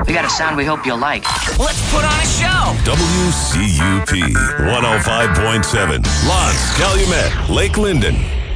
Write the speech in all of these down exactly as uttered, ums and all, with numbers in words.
We got a sound we hope you'll like. Let's put on a show. W C U P one oh five point seven. Lance, Calumet, Lake Linden.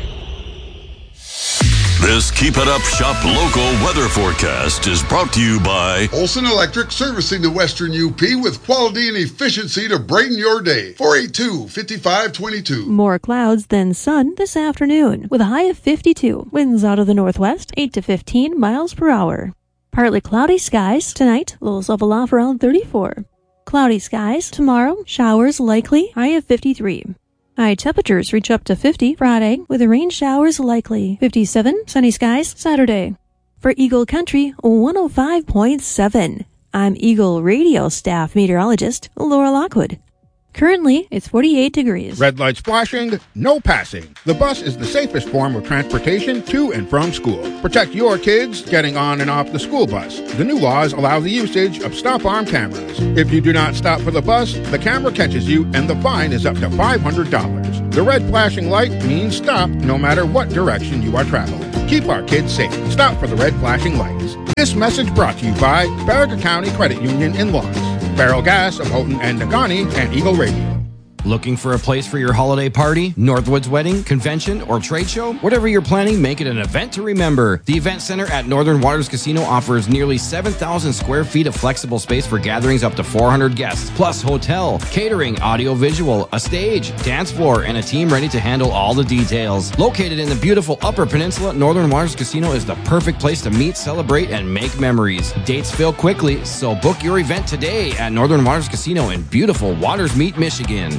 This Keep It Up Shop local weather forecast is brought to you by Olson Electric, servicing the Western U P with quality and efficiency to brighten your day. four eight two, five five two two. More clouds than sun this afternoon with a high of fifty-two. Winds out of the northwest, eight to fifteen miles per hour. Partly cloudy skies tonight, lows level off around thirty-four. Cloudy skies tomorrow, showers likely, high of fifty-three. High temperatures reach up to fifty Friday, with rain showers likely. fifty-seven, sunny skies Saturday. For Eagle Country one oh five point seven, I'm Eagle Radio staff meteorologist Laura Lockwood. Currently, it's forty-eight degrees. Red lights flashing, no passing. The bus is the safest form of transportation to and from school. Protect your kids getting on and off the school bus. The new laws allow the usage of stop-arm cameras. If you do not stop for the bus, the camera catches you and the fine is up to five hundred dollars. The red flashing light means stop no matter what direction you are traveling. Keep our kids safe. Stop for the red flashing lights. This message brought to you by Barraga County Credit Union in Lawrence, Barrel Gas of Houghton and Nagani, and Eagle Radio. Looking for a place for your holiday party, Northwoods wedding, convention, or trade show? Whatever you're planning, make it an event to remember. The Event Center at Northern Waters Casino offers nearly seven thousand square feet of flexible space for gatherings up to four hundred guests, plus hotel, catering, audio-visual, a stage, dance floor, and a team ready to handle all the details. Located in the beautiful Upper Peninsula, Northern Waters Casino is the perfect place to meet, celebrate, and make memories. Dates fill quickly, so book your event today at Northern Waters Casino in beautiful Waters Meet, Michigan.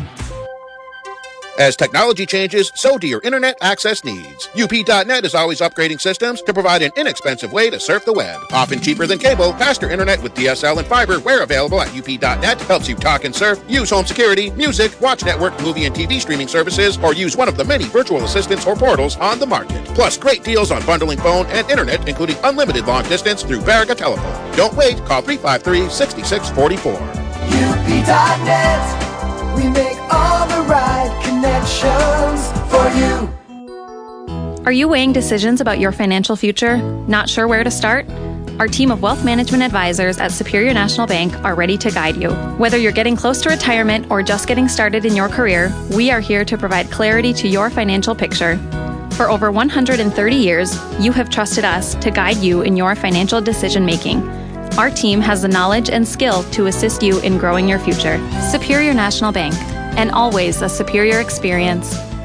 As technology changes, so do your internet access needs. U P dot net is always upgrading systems to provide an inexpensive way to surf the web. Often cheaper than cable, faster internet with D S L and fiber where available at U P dot net helps you talk and surf, use home security, music, watch network, movie and T V streaming services, or use one of the many virtual assistants or portals on the market. Plus, great deals on bundling phone and internet, including unlimited long distance through Barraga Telephone. Don't wait. Call three five three, six six four four. U P dot net. We make all the right connections for you. Are you weighing decisions about your financial future? Not sure where to start? Our team of wealth management advisors at Superior National Bank are ready to guide you. Whether you're getting close to retirement or just getting started in your career, we are here to provide clarity to your financial picture. For over one hundred thirty years, you have trusted us to guide you in your financial decision-making. Our team has the knowledge and skill to assist you in growing your future. Superior National Bank, and always a superior experience.